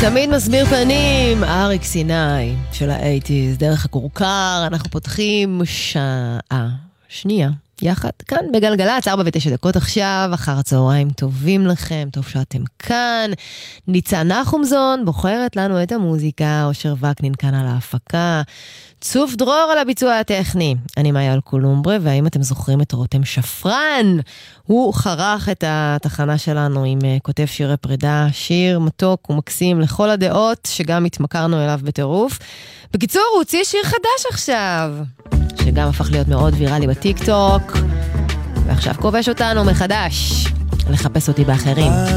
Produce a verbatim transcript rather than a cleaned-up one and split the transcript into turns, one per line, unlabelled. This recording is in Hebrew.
תמיד מסביר פנים, אריק סיני של ה-שמונים, דרך הכורכר, אנחנו פותחים שעה שנייה, יחד, כאן בגלגלצ, ארבע ותשע דקות עכשיו, אחר הצהריים טובים לכם, טוב שאתם כאן. ניצן נחומזון בוחרת לנו את המוזיקה, אושר וקנין כאן על ההפקה, צוף דרור על הביצוע הטכני. אני מאיה אלקולומברה, והאם אתם זוכרים את רותם שפרן? הוא חרך את התחנה שלנו עם כותב שירי פרידה, שיר מתוק ומקסים לכל הדעות, שגם התמכרנו אליו בטירוף. בקיצור, הוא הוציא שיר חדש עכשיו, שגם הפך להיות מאוד ויראלי בטיק טוק, ועכשיו כובש אותנו מחדש לחפש אותי באחרים.